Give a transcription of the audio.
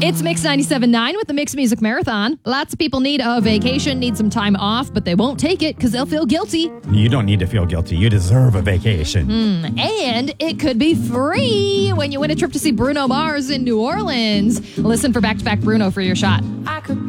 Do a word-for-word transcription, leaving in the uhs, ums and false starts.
It's Mix ninety-seven point nine with the Mix Music Marathon. Lots of people need a vacation, need some time off, but they won't take it because they'll feel guilty. You don't need to feel guilty. You deserve a vacation. Mm, and it could be free when you win a trip to see Bruno Mars in New Orleans. Listen for Back to Back Bruno for your shot. I could